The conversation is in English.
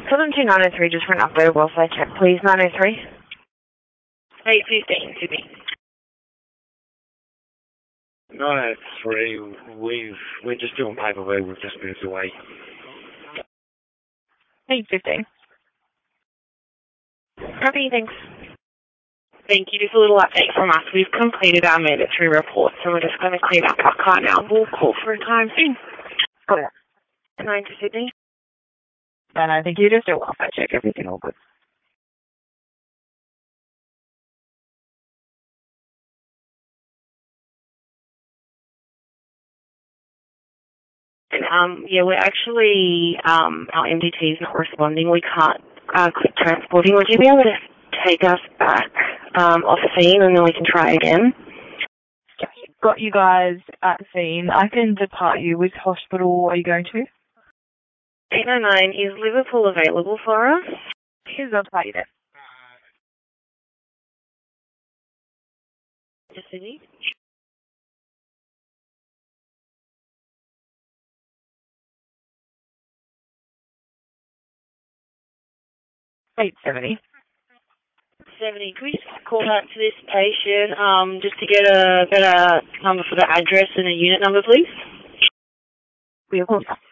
Put them to 903 just for an updated welfare check, please. 903. 815, Sydney. 903, we're just doing paperwork, we've just moved away. 815. Copy, thanks. Thank you. Just a little update from us. We've completed our mandatory report, so we're just going to clean up our car now. We'll call for a time soon. Got it. 9 to Sydney. And I think you just do a welfare check. Everything all good. Yeah, we're actually, our MDT is not responding. We can't quit transporting. Would you be able to take us back off scene and then we can try again? Got you guys at the scene. I can depart you. Which hospital are you going to? 809, is Liverpool available for us? Here's I'll depart you there. To Sydney? $870. 70. Can we just call out to this patient just to get a better number for the address and a unit number, please? Of course.